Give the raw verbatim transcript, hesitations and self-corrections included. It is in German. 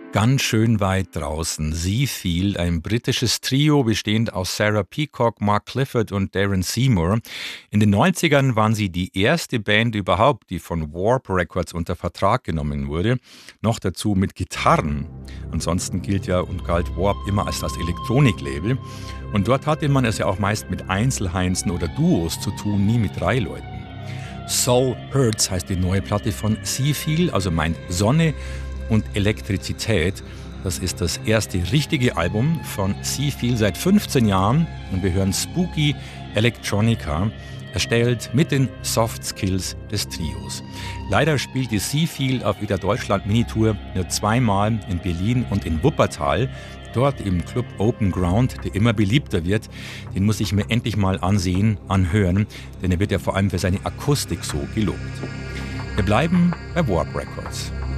Ganz schön weit draußen. Seafield, ein britisches Trio bestehend aus Sarah Peacock, Mark Clifford und Darren Seymour. In den neunzigern waren sie die erste Band überhaupt, die von Warp Records unter Vertrag genommen wurde. Noch dazu mit Gitarren. Ansonsten gilt ja und galt Warp immer als das Elektroniklabel. Und dort hatte man es ja auch meist mit Einzelheinzen oder Duos zu tun, nie mit drei Leuten. Soul Hurts heißt die neue Platte von Seafield, also meint Sonne und Elektrizität. Das ist das erste richtige Album von Seafield seit fünfzehn Jahren und wir hören Spooky Electronica, erstellt mit den Soft Skills des Trios. Leider spielte Seafield auf ihrer Deutschland-Minitour nur zweimal in Berlin und in Wuppertal. Dort im Club Open Ground, der immer beliebter wird. Den muss ich mir endlich mal ansehen, anhören, denn er wird ja vor allem für seine Akustik so gelobt. Wir bleiben bei Warp Records.